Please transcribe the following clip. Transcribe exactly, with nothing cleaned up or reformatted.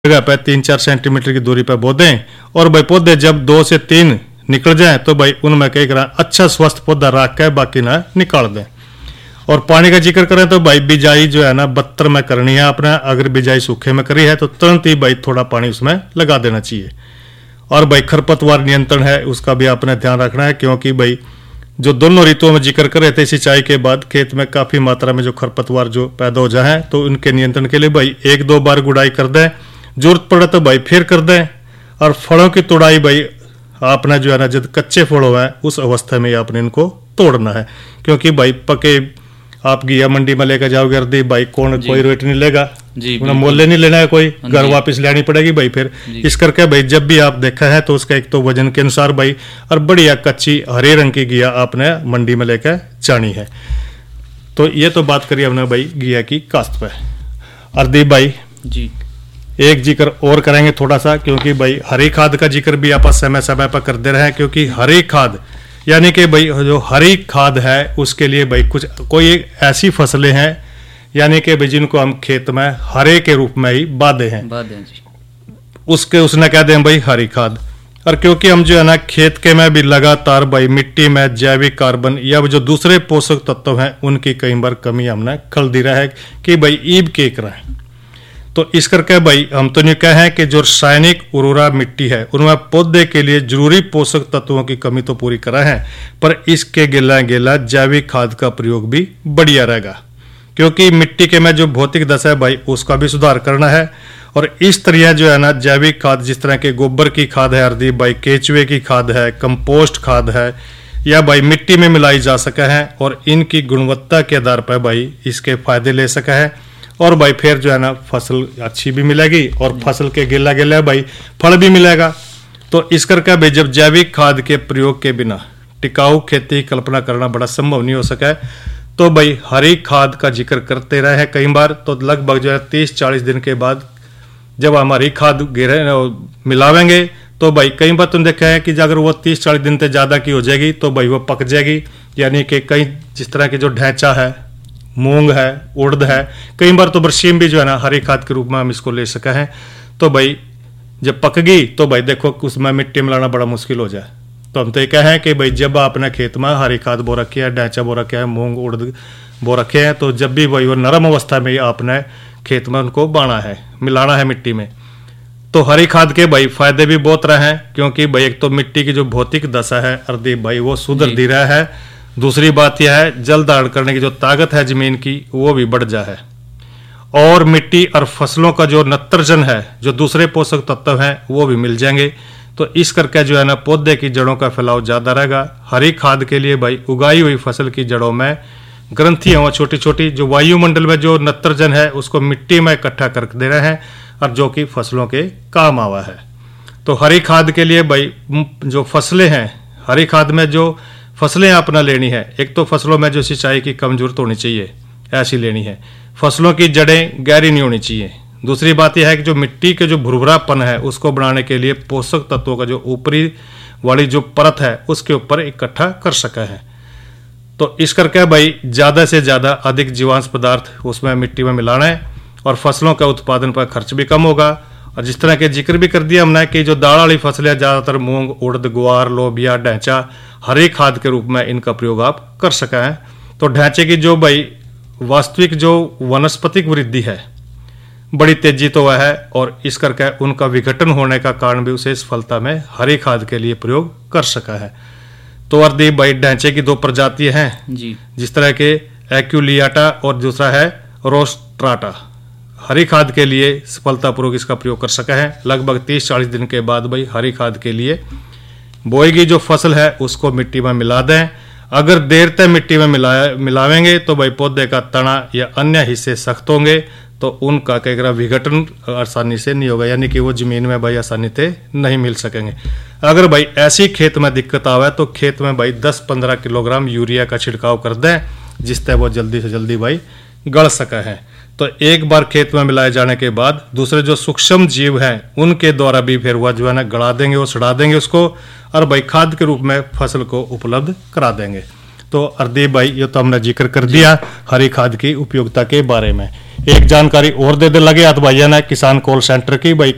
जगह पे तीन चार सेंटीमीटर की दूरी पे बो दें और भाई पौधे जब दो से तीन निकल जाएं तो भाई उनमें कई करा अच्छा स्वस्थ पौधा रख के बाकी ना निकाल दें। और पानी का जिक्र करें तो भाई बिजाई जो है ना बत्तर में करनी है आपने। अगर बिजाई सूखे में करी है तो तुरंत ही भाई थोड़ा पानी उसमें लगा देना चाहिए। और भाई खरपतवार नियंत्रण है उसका भी आपने ध्यान रखना है, क्योंकि भाई जो दोनों ऋतुओं में जिक्र कर रहे थे सिंचाई के बाद खेत में काफी मात्रा में जो खरपतवार जो पैदा हो जाए तो उनके नियंत्रण के लिए भाई एक दो बार गुड़ाई कर दें, जरूरत पड़े तो भाई फिर कर दें। और फलों की तोड़ाई भाई आपने जो है ना जब कच्चे फल हो उस अवस्था में आपने इनको तोड़ना है, क्योंकि भाई पके आप घिया मंडी में लेकर जाओगे अर्दी भाई कौन कोई रेट नहीं लेगा जी, मोले नहीं लेना है कोई, घर वापस लेनी पड़ेगी भाई फिर। इस करके भाई जब भी आप देखा है तो उसका एक तो वजन के अनुसार भाई और बढ़िया कच्ची हरे रंग की घिया आपने मंडी में लेकर जानी है। तो ये तो बात करी हमने भाई घिया की काश्त पे। अर्दी भाई जी एक जिक्र और करेंगे थोड़ा सा, क्योंकि भाई हरी खाद का जिक्र भी आप समय समय पर करते रहे हैं, क्योंकि हरी खाद यानी कि भाई जो हरी खाद है उसके लिए भाई कुछ कोई ऐसी फसलें हैं यानी कि भाई जिनको हम खेत में हरे के रूप में ही बांधे हैं, बांधे हैं जी। उसके उसने कह दें भाई हरी खाद। और क्योंकि हम जो है ना खेत के में भी लगातार भाई मिट्टी में जैविक कार्बन या जो दूसरे पोषक तत्व हैं उनकी कई बार कमी हमने खल दी रहा है कि भाई ईब के करें। तो इस करके भाई हम तो नहीं कहें कि जो रासायनिक उर्वरा मिट्टी है उनमें पौधे के लिए जरूरी पोषक तत्वों की कमी तो पूरी करा है, पर इसके गिला गिला जैविक खाद का प्रयोग भी बढ़िया रहेगा, क्योंकि मिट्टी के में जो भौतिक दशा है भाई उसका भी सुधार करना है। और इस तरह जो है ना जैविक खाद जिस तरह के गोबर की खाद है अर्दी भाई केचुए की खाद है, कंपोस्ट खाद है या भाई मिट्टी में मिलाई जा सका है और इनकी गुणवत्ता के आधार पर भाई इसके फायदे ले सका है। और भाई फिर जो है ना फसल अच्छी भी मिलेगी और फसल के गिला गिला भाई फल भी मिलेगा। तो इस करके भाई जब जैविक खाद के प्रयोग के बिना टिकाऊ खेती कल्पना करना बड़ा संभव नहीं हो सका है, तो भाई हरी खाद का जिक्र करते रहे हैं कई बार। तो लगभग जो है तीस चालीस दिन के बाद जब हम हरी खाद गिरे मिलावेंगे तो भाई कई बार तुम देखा है कि अगर वो तीस चालीस दिन से ज्यादा की हो जाएगी तो भाई वो पक जाएगी, यानी कि कई जिस तरह की जो ढैंचा है, मूंग है, उड़द है, कई बार तो बरसीम भी जो है ना हरी खाद के रूप में हम इसको ले सका है। तो भाई जब पक गई तो भाई देखो उसमें मिट्टी मिलाना बड़ा मुश्किल हो जाए। तो हम तो ये कहें कि भाई जब आपने खेत में हरी खाद बो रखी है, ढैंचा बो रखा है, मूंग उड़द बो रखे हैं, तो जब भी भाई वो नरम अवस्था में आपने खेत में उनको बाना है, मिलाना है मिट्टी में। तो हरी खाद के भाई फायदे भी बहुत रहे हैं, क्योंकि भाई एक तो मिट्टी की जो भौतिक दशा है अर्दी भाई वो सुधर दी रहा है। दूसरी बात यह है जल धारण करने की जो ताकत है जमीन की वो भी बढ़ जा है। और मिट्टी और फसलों का जो नत्रजन है, जो दूसरे पोषक तत्व हैं वो भी मिल जाएंगे। तो इस करके जो है ना पौधे की जड़ों का फैलाव ज्यादा रहेगा। हरी खाद के लिए भाई उगाई हुई फसल की जड़ों में ग्रंथियां और छोटी छोटी जो वायुमंडल में जो नत्रजन है उसको मिट्टी में इकट्ठा कर दे रहे हैं और जो कि फसलों के काम आवा है। तो हरी खाद के लिए भाई जो फसलें हैं, हरी खाद में जो फसलें अपना लेनी है, एक तो फसलों में जो सिंचाई की कम जरूरत होनी चाहिए ऐसी लेनी है, फसलों की जड़ें गहरी नहीं होनी चाहिए। दूसरी बात यह है कि जो मिट्टी के जो भुरभुरापन है उसको बढ़ाने के लिए पोषक तत्वों का जो ऊपरी वाली जो परत है उसके ऊपर इकट्ठा कर सका है। तो इस करके भाई ज्यादा से ज्यादा अधिक जीवांश पदार्थ उसमें मिट्टी में मिलाना है और फसलों का उत्पादन पर खर्च भी कम होगा। और जिस तरह के जिक्र भी कर दिया हमने कि जो दाल वाली फसलें ज्यादातर मूंग, उड़द, ग्वार, लोबिया, ढैंचा हरी खाद के रूप में इनका प्रयोग आप कर सका है। तो ढैंचे की जो भाई वास्तविक जो वनस्पतिक वृद्धि है बड़ी तेजी तो वह है, और इस करके उनका विघटन होने का कारण भी उसे सफलता में हरी खाद के लिए प्रयोग कर सका है। तो अर्दी भाई ढैंचे की दो प्रजातियां हैं जी, जिस तरह के एक्यूलियाटा और दूसरा है रोस्ट्राटा। हरी खाद के लिए सफलतापूर्वक इसका प्रयोग कर सका है। लगभग तीस चालीस दिन के बाद भाई हरी खाद के लिए बोई की जो फसल है उसको मिट्टी में मिला दें। अगर देर तक मिट्टी में मिलाया मिलावेंगे तो भाई पौधे का तना या अन्य हिस्से सख्त होंगे तो उनका कई तरह विघटन आसानी से नहीं होगा, यानी कि वो जमीन में भाई आसानी से नहीं मिल सकेंगे। अगर भाई ऐसी खेत में दिक्कत आवे तो खेत में भाई दस पंद्रह किलोग्राम यूरिया का छिड़काव कर दें, जिससे वो जल्दी से जल्दी भाई गड़ सका है। तो एक बार खेत में मिलाए जाने के बाद दूसरे जो सूक्ष्म जीव हैं उनके द्वारा भी फिर वह जो है ना गड़ा देंगे, वो सड़ा देंगे उसको और भाई खाद के रूप में फसल को उपलब्ध करा देंगे। तो अर्दीप भाई ये तो हमने जिक्र कर दिया हरी खाद की उपयोगिता के बारे में। एक जानकारी और दे दे लगे हाथ भाइया ने किसान कॉल सेंटर की भाई